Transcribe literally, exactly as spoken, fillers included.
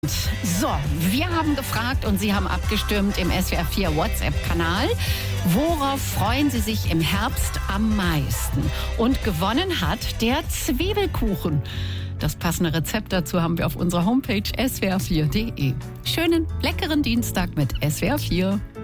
So, wir haben gefragt und Sie haben abgestimmt im S W R vier WhatsApp-Kanal. Worauf freuen Sie sich im Herbst am meisten? Und gewonnen hat der Zwiebelkuchen. Das passende Rezept dazu haben wir auf unserer Homepage S W R vier Punkt de. Schönen, leckeren Dienstag mit S W R vier.